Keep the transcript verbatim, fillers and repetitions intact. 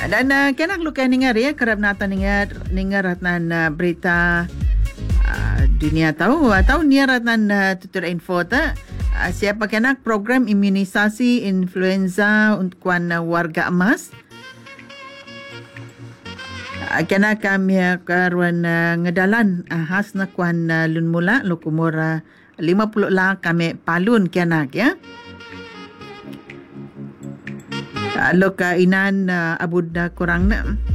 Dan uh, kena lukai ningar ya kerap nata ningar ningar ratnan uh, berita uh, dunia tahu atau niar ratnan uh, tutur info ta uh, siapa kena program imunisasi influenza untuk kuan uh, warga emas uh, kena kami karuan uh, ngedalan uh, khas na kuan uh, lun mula lu kumur uh, lima puluh lah kami palun kena ya. Uh, lo ka inan uh, abud uh, kurang na